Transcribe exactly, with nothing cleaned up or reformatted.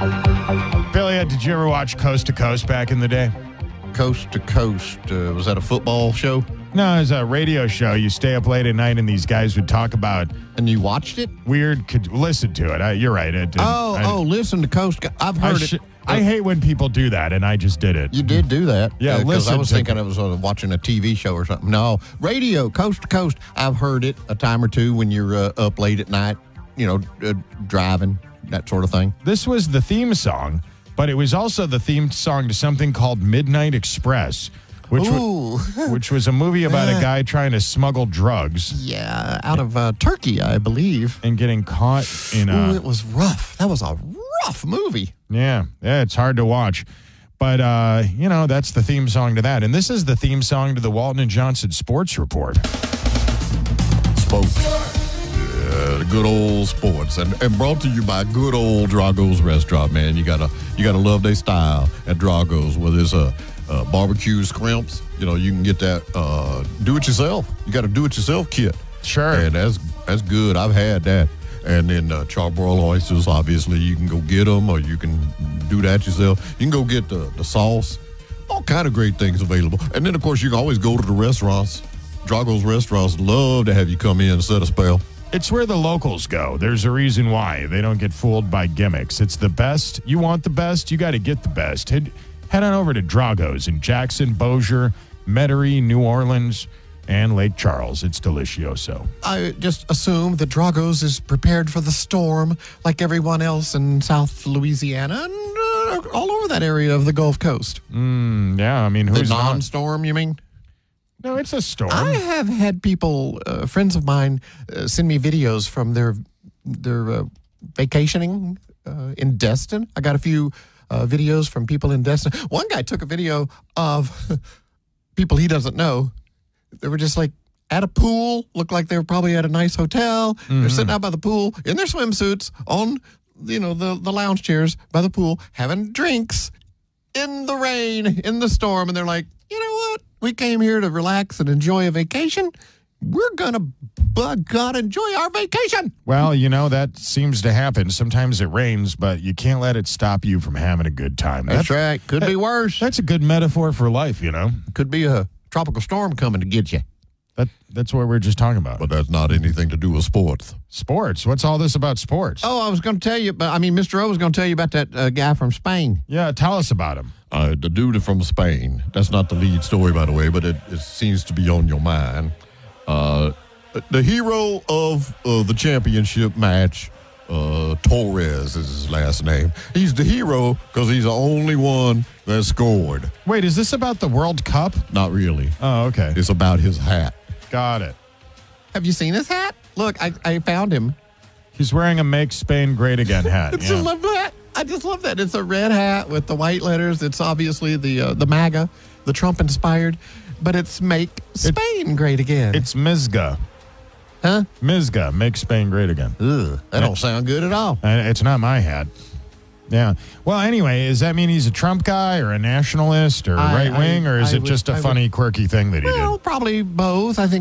Billy, did you ever watch Coast to Coast back in the day? Coast to Coast. Uh, was that a football show? No, it was a radio show. You stay up late at night, and these guys would talk about And you watched it? weird. Could listen to it. I, you're right. It did. Oh, I, oh, listen to Coast. Co- I've I, heard sh- it. I hate when people do that, and I just did it. You did do that. Yeah, Because listen I was to- thinking I was uh, watching a T V show or something. No, radio, Coast to Coast. I've heard it a time or two when you're uh, up late at night, you know, uh, driving, that sort of thing. This was the theme song, but it was also the theme song to something called Midnight Express, which Ooh. wa- which was a movie about a guy trying to smuggle drugs Yeah, out of uh, Turkey, I believe. and getting caught in Ooh, a it was rough. That was a rough movie. yeah, yeah, it's hard to watch. But uh, you know, that's the theme song to that. And this is the theme song to the Walton and Johnson Sports Report. Sports. Yeah, the good old sports. And, and brought to you by good old Drago's Restaurant, man. You gotta you gotta love their style at Drago's, whether it's a uh, barbecue scrimps, you know, you can get that uh, do-it-yourself. You got a do-it-yourself kit. Sure. And that's that's good. I've had that. And then uh, charbroiled oysters, obviously, you can go get them or you can do that yourself. You can go get the, the sauce. All kind of great things available. And then, of course, you can always go to the restaurants. Drago's Restaurants love to have you come in and set a spell. It's where the locals go. There's a reason why. They don't get fooled by gimmicks. It's the best. You want the best, you got to get the best. Head, head on over to Drago's in Jackson, Bossier, Metairie, New Orleans, and Lake Charles. It's delicioso. I just assume that Drago's is prepared for the storm like everyone else in South Louisiana and uh, all over that area of the Gulf Coast. Mm, yeah, I mean, The who's not? non-storm, you mean? No, it's a storm. I have had people, uh, friends of mine, uh, send me videos from their their uh, vacationing uh, in Destin. I got a few uh, videos from people in Destin. One guy took a video of people he doesn't know. They were just like at a pool, looked like they were probably at a nice hotel. Mm-hmm. They're sitting out by the pool in their swimsuits on, you know, the, the lounge chairs by the pool, having drinks in the rain, in the storm. And they're like, you know what? We came here to relax and enjoy a vacation. We're going to, by God, enjoy our vacation. Well, you know, that seems to happen. Sometimes it rains, but you can't let it stop you from having a good time. That's, that's right. Could that, be worse. That's a good metaphor for life, you know. Could be a tropical storm coming to get you. That That's what we we're just talking about. But that's not anything to do with sports. Sports? What's all this about sports? Oh, I was going to tell you, but I mean, Mister O was going to tell you about that uh, guy from Spain. Yeah, tell us about him. Uh, the dude from Spain. That's not the lead story, by the way, but it, it seems to be on your mind. Uh, the hero of uh, the championship match, uh, Torres is his last name. He's the hero because he's the only one that scored. Wait, is this about the World Cup? Not really. Oh, okay. It's about his hat. Got it. Have you seen his hat? Look, I, I found him. He's wearing a Make Spain Great Again hat. I yeah. just love that. I just love that. It's a red hat with the white letters. It's obviously the uh, the MAGA, the Trump inspired, but it's Make Spain it, Great Again. It's M I S G A. Huh? M I S G A, Make Spain Great Again. Ugh, that don't sound good at all. It's not my hat. Yeah. Well, anyway, does that mean he's a Trump guy or a nationalist or right wing, or is I it would, just a I funny, would, quirky thing that he well, did? Well, probably both. I think